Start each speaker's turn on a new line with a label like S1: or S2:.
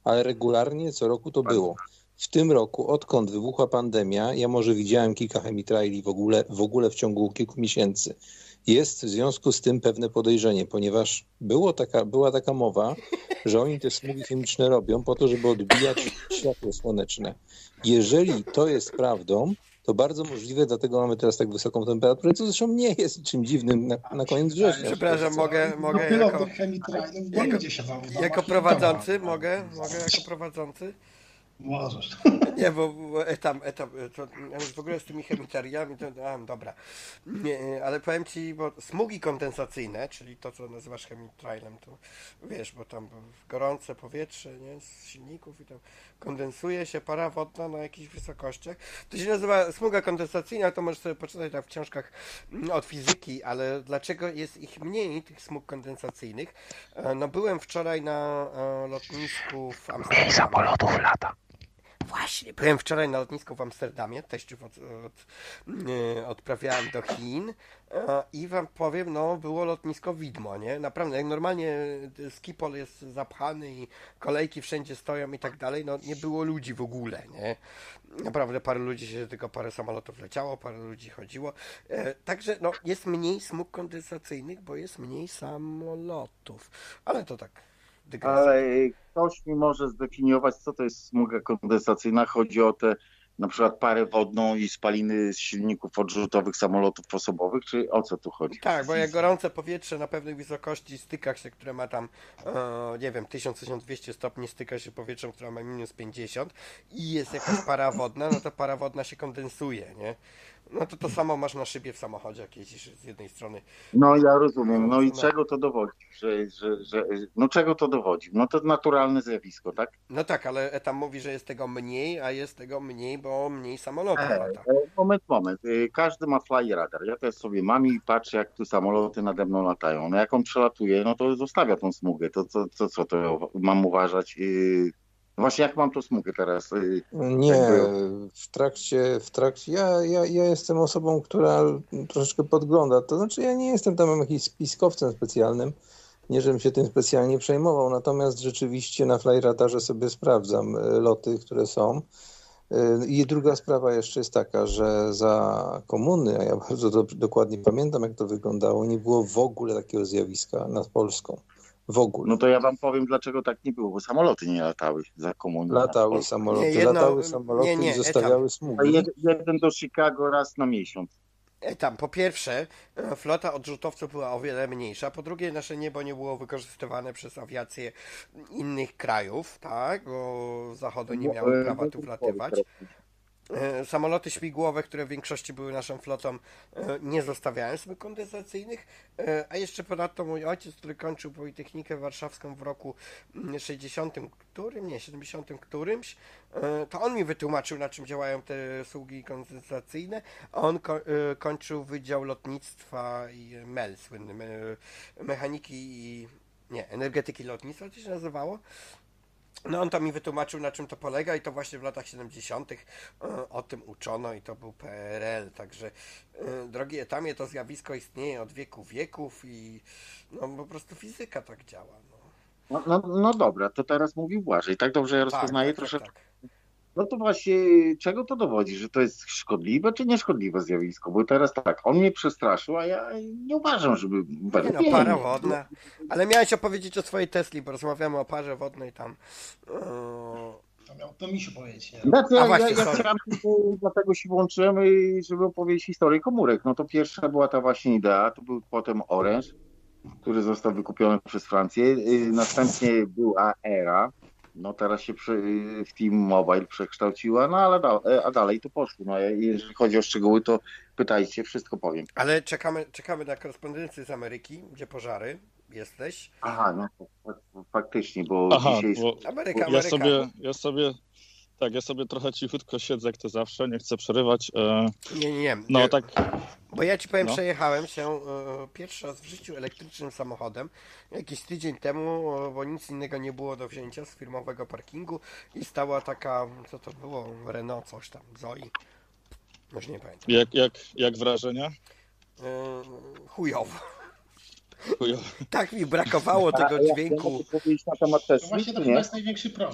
S1: ale regularnie co roku to było. W tym roku, odkąd wybuchła pandemia, ja może widziałem kilka chemitriali w ogóle w ciągu kilku miesięcy. Jest w związku z tym pewne podejrzenie, ponieważ była taka mowa, że oni te smugi chemiczne robią po to, żeby odbijać światło słoneczne. Jeżeli to jest prawdą, to bardzo możliwe, dlatego mamy teraz tak wysoką temperaturę, co zresztą nie jest niczym dziwnym na koniec września.
S2: Przepraszam, mogę jako prowadzący, mogę jako prowadzący?
S3: Możesz.
S2: Nie, bo to już w ogóle z tymi chemiteriami, dobra. Nie, ale powiem Ci, bo smugi kondensacyjne, czyli to, co nazywasz chemitrailem, to wiesz, bo tam gorące powietrze, nie, z silników i tam kondensuje się para wodna na jakichś wysokościach. To się nazywa smuga kondensacyjna, to możesz sobie poczytać tam w książkach od fizyki, ale dlaczego jest ich mniej, tych smug kondensacyjnych? No byłem wczoraj na lotnisku w Amsterdamie.
S4: Mniej samolotów lata.
S2: Właśnie, byłem wczoraj na lotnisku w Amsterdamie, teściów odprawiałem do Chin i wam powiem, no było lotnisko widmo, nie? Naprawdę, jak normalnie Schiphol jest zapchany i kolejki wszędzie stoją i tak dalej, no nie było ludzi w ogóle, nie? Naprawdę tylko parę samolotów leciało, parę ludzi chodziło. Także no jest mniej smug kondensacyjnych, bo jest mniej samolotów. Ale to tak.
S5: Ale ktoś mi może zdefiniować, co to jest smuga kondensacyjna. Chodzi o tę na przykład parę wodną i spaliny z silników odrzutowych samolotów osobowych, czy o co tu chodzi?
S2: Tak, bo jak gorące powietrze na pewnej wysokości styka się, które ma tam, nie wiem, 1000-1200 stopni, styka się powietrzem, które ma minus 50 i jest jakaś para wodna, no to para wodna się kondensuje, nie? No to samo masz na szybie w samochodzie, jak jeździsz z jednej strony.
S5: No ja rozumiem. No i czego to dowodzi? No czego to dowodzi? No to naturalne zjawisko, tak?
S2: No tak, ale tam mówi, że jest tego mniej, a jest tego mniej, bo mniej samolotów lata.
S5: Moment. Każdy ma fly radar. Ja też sobie mam i patrzę, jak tu samoloty nade mną latają. No jak on przelatuje, no to zostawia tą smugę. To co to mam uważać? Właśnie jak mam tą smugę teraz?
S1: Nie, w trakcie ja jestem osobą, która troszeczkę podgląda. To znaczy ja nie jestem tam jakimś spiskowcem specjalnym, nie żebym się tym specjalnie przejmował, natomiast rzeczywiście na flyradarze sobie sprawdzam loty, które są. I druga sprawa jeszcze jest taka, że za komuny, a ja bardzo dokładnie pamiętam, jak to wyglądało, nie było w ogóle takiego zjawiska nad Polską. W ogóle.
S5: No to ja wam powiem, dlaczego tak nie było, bo samoloty nie latały za komuny.
S1: Latały samoloty i zostawiały smugi.
S5: Jeden do Chicago raz na miesiąc.
S2: Tam, po pierwsze, flota odrzutowców była o wiele mniejsza, po drugie, nasze niebo nie było wykorzystywane przez awiację innych krajów, tak, bo z zachodu nie miały prawa tu wlatywać. Samoloty śmigłowe, które w większości były naszą flotą, nie zostawiają smug kondensacyjnych, a jeszcze ponadto mój ojciec, który kończył Politechnikę Warszawską w roku 70 którymś, to on mi wytłumaczył, na czym działają te sługi kondensacyjne, a on kończył Wydział Lotnictwa i MEL, słynny, mechaniki i energetyki lotnictwa, to się nazywało. No on to mi wytłumaczył, na czym to polega i to właśnie w latach 70. O tym uczono i to był PRL, także drogi Etamie, to zjawisko istnieje od wieków i no po prostu fizyka tak działa.
S5: No dobra, to teraz mówił Błażej, tak dobrze ja rozpoznaję troszeczkę. Tak. No to właśnie, czego to dowodzi, że to jest szkodliwe czy nieszkodliwe zjawisko? Bo teraz tak, on mnie przestraszył, a ja nie uważam, żeby...
S2: para wodna. Ale miałeś opowiedzieć o swojej Tesli, bo rozmawiamy o parze wodnej tam.
S3: To mi się powiedzieć.
S5: Ja chciałem, dlatego się włączyłem, żeby opowiedzieć historię komórek. No to pierwsza była ta właśnie idea, to był potem Orange, który został wykupiony przez Francję. Następnie była Era. No teraz się w T-Mobile przekształciła, no ale a dalej to poszło. No, jeżeli chodzi o szczegóły, to pytajcie, wszystko powiem.
S2: Ale czekamy na korespondencję z Ameryki, gdzie pożary. Jesteś?
S5: Aha, no faktycznie, bo dzisiaj...
S2: Ameryka.
S4: Ja sobie trochę cichutko siedzę, jak to zawsze, nie chcę przerywać.
S2: Nie.
S4: No tak.
S2: Bo ja ci powiem, przejechałem się pierwszy raz w życiu elektrycznym samochodem jakiś tydzień temu, bo nic innego nie było do wzięcia z firmowego parkingu i stała taka, co to było, Renault coś tam, Zoe. Już nie pamiętam.
S4: Jak wrażenia?
S2: Chujowo. Tak mi brakowało tego dźwięku.
S3: To właśnie to chyba jest największy problem.